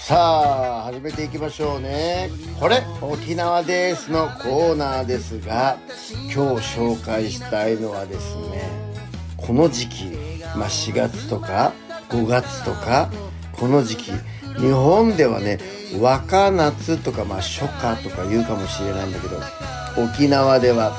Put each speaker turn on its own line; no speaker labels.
さあ始めていきましょうね。これ沖縄ですのコーナーですが、今日紹介したいのはですね、この時期、4月とか5月とかこの時期、日本ではね若夏とか初夏とか言うかもしれないんだけど、沖縄では